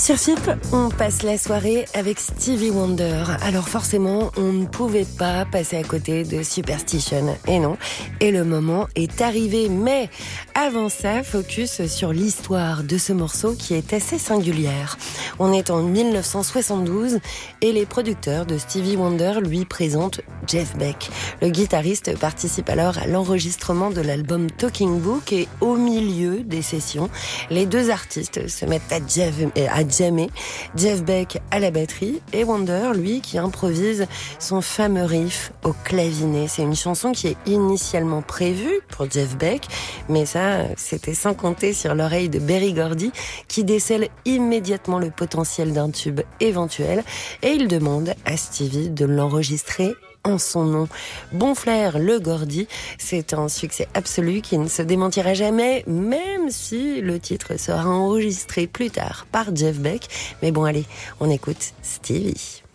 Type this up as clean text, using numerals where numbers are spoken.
Sur FIP, on passe la soirée avec Stevie Wonder. Alors forcément, on ne pouvait pas passer à côté de Superstition. Et non, et le moment est arrivé. Mais avant ça, focus sur l'histoire de ce morceau qui est assez singulière. On est en 1972 et les producteurs de Stevie Wonder lui présentent Jeff Beck. Le guitariste participe alors à l'enregistrement de l'album Talking Book et au milieu des sessions, les deux artistes se mettent à jammer. Jeff Beck à la batterie et Wonder, lui, qui improvise son fameux riff au clavinet. C'est une chanson qui est initialement prévue pour Jeff Beck, mais ça, c'était sans compter sur l'oreille de Berry Gordy, qui décèle immédiatement le potentiel d'un tube éventuel et il demande à Stevie de l'enregistrer en son nom. Bon Flair, le Gordy, c'est un succès absolu qui ne se démentira jamais, même si le titre sera enregistré plus tard par Jeff Beck. Mais bon, allez, on écoute Stevie.